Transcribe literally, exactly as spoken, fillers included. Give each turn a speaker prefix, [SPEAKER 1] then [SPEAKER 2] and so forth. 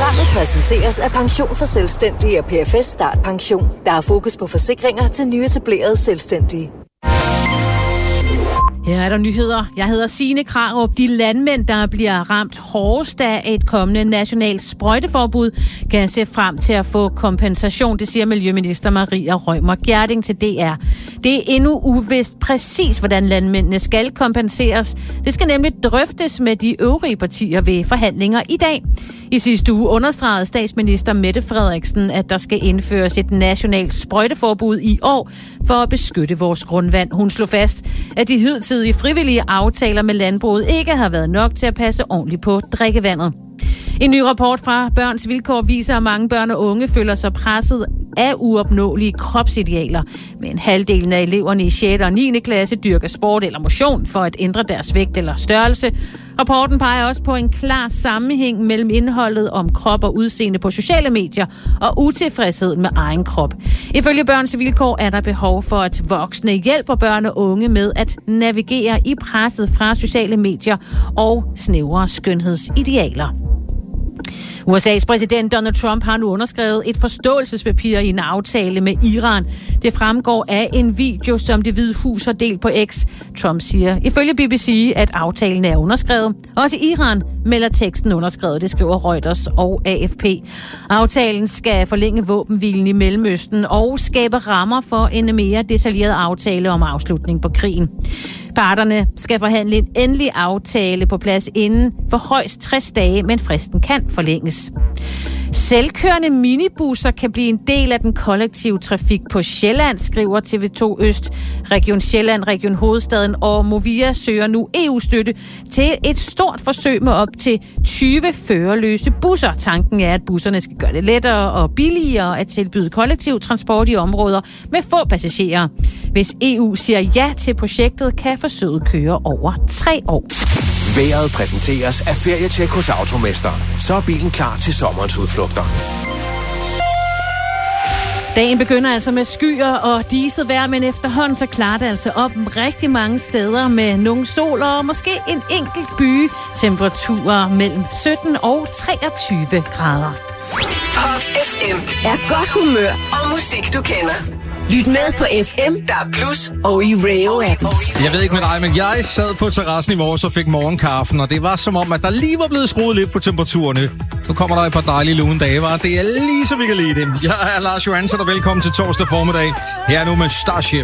[SPEAKER 1] Programmet præsenteres af Pension for Selvstændige og P F S Start Pension. Der er fokus på forsikringer til nyetablerede selvstændige.
[SPEAKER 2] Her er der nyheder. Jeg hedder Signe Krarup. De landmænd, der bliver ramt hårdest af et kommende nationalt sprøjteforbud, kan se frem til at få kompensation, det siger Miljøminister Maria Reumert Gjerding til D R. Det er endnu uvist præcis, hvordan landmændene skal kompenseres. Det skal nemlig drøftes med de øvrige partier ved forhandlinger i dag. I sidste uge understregede statsminister Mette Frederiksen, at der skal indføres et nationalt sprøjteforbud i år for at beskytte vores grundvand. Hun slog fast, at de hidtidige frivillige aftaler med landbruget ikke har været nok til at passe ordentligt på drikkevandet. En ny rapport fra Børns Vilkår viser, at mange børn og unge føler sig presset af uopnåelige kropsidealer. Men halvdelen af eleverne i sjette og niende klasse dyrker sport eller motion for at ændre deres vægt eller størrelse. Rapporten peger også på en klar sammenhæng mellem indholdet om krop og udseende på sociale medier og utilfredshed med egen krop. Ifølge Børns Vilkår er der behov for, at voksne hjælper børn og unge med at navigere i presset fra sociale medier og snævre skønhedsidealer. U S A's præsident Donald Trump har nu underskrevet et forståelsespapir i en aftale med Iran. Det fremgår af en video, som Det Hvide Hus har delt på X. Trump siger ifølge B B C, at aftalen er underskrevet. Også i Iran melder teksten underskrevet, det skriver Reuters og A F P. Aftalen skal forlænge våbenhvilen i Mellemøsten og skabe rammer for en mere detaljeret aftale om afslutning på krigen. Parterne skal forhandle en endelig aftale på plads inden for højst tres dage, men fristen kan forlænges. Selvkørende minibusser kan blive en del af den kollektive trafik på Sjælland, skriver T V to Øst. Region Sjælland, Region Hovedstaden og Movia søger nu E U-støtte til et stort forsøg med op til tyve førerløse busser. Tanken er, at busserne skal gøre det lettere og billigere at tilbyde kollektiv transport i områder med få passagerer. Hvis E U siger ja til projektet, kan forsøget køre over tre år.
[SPEAKER 3] Vejret præsenteres af Ferietjek hos Automester. Så er bilen klar til sommerens udflugter.
[SPEAKER 2] Dagen begynder altså med skyer og diset vejr, men efterhånden så klarer det altså op rigtig mange steder med nogle sol og måske en enkelt by. Temperaturer mellem sytten og treogtyve grader.
[SPEAKER 1] Pop F M er godt humør og musik, du kender. Lyt med på F M, der er plus, og i Rayo-appen.
[SPEAKER 4] Jeg ved ikke med dig, men jeg sad på terrassen i morges og fik morgenkaffen, og det var som om, at der lige var blevet skruet lidt på temperaturerne. Nu kommer der et par dejlige lune dage, var det er lige så vi kan lide det. Jeg er Lars Johansson, og velkommen til torsdag formiddag. Her nu med Starship.